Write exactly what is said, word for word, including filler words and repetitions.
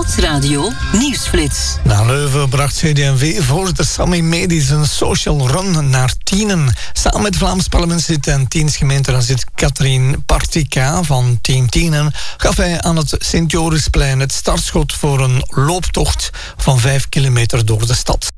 Nieuwsradio Nieuwsflits. Na Leuven bracht C D en V-voorzitter Sammy Medis een social run naar Tienen. Samen met Vlaams parlementslid en Tiens gemeenteraadslid Katrien Partika van Team Tienen gaf hij aan het Sint-Jorisplein het startschot voor een looptocht van vijf kilometer door de stad.